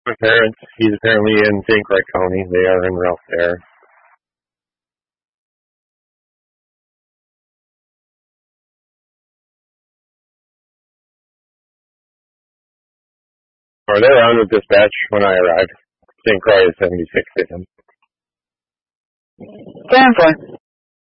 my parents. He's apparently in St. Croix County. They are in Ralph Fair. Or they're on with dispatch when I arrived. St. Croix is 76 to him. Sounds fine.